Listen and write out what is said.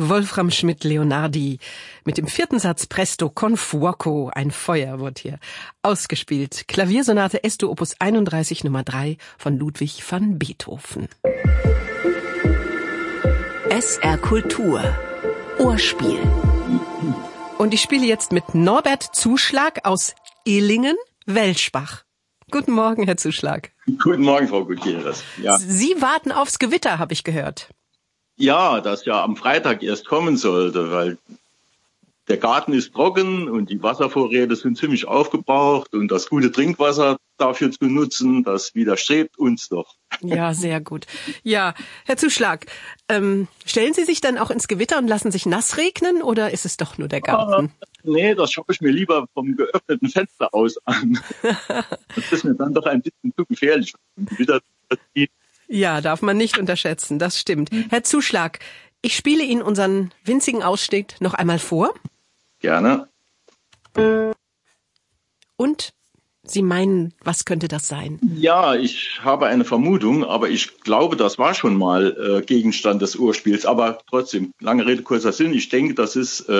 Wolfram Schmidt-Leonardi mit dem 4. Satz Presto con fuoco, ein Feuer wird hier ausgespielt. Klaviersonate Est-Dur Opus 31 Nummer 3 von Ludwig van Beethoven. SR Kultur Ohrspiel. Und ich spiele jetzt mit Norbert Zuschlag aus Illingen, Welschbach. Guten Morgen, Herr Zuschlag. Guten Morgen, Frau Gutierrez. Ja. Sie warten aufs Gewitter, habe ich gehört. Ja, das ja am Freitag erst kommen sollte, weil der Garten ist trocken und die Wasservorräte sind ziemlich aufgebraucht und das gute Trinkwasser dafür zu nutzen, das widerstrebt uns doch. Ja, sehr gut. Ja, Herr Zuschlag, stellen Sie sich dann auch ins Gewitter und lassen sich nass regnen oder ist es doch nur der Garten? Nee, das schaue ich mir lieber vom geöffneten Fenster aus an. Das ist mir dann doch ein bisschen zu gefährlich. Ja, darf man nicht unterschätzen, das stimmt. Herr Zuschlag, ich spiele Ihnen unseren winzigen Ausschnitt noch einmal vor. Gerne. Und Sie meinen, was könnte das sein? Ja, ich habe eine Vermutung, aber ich glaube, das war schon mal Gegenstand des Urspiels. Aber trotzdem, lange Rede, kurzer Sinn. Ich denke, das ist